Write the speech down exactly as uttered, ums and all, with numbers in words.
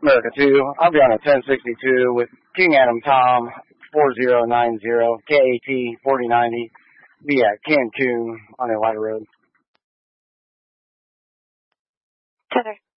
America two. I'll be on a ten sixty-two with King Adam Tom four zero nine zero K A T forty ninety. Be at Cancun on Elida Road. Tether.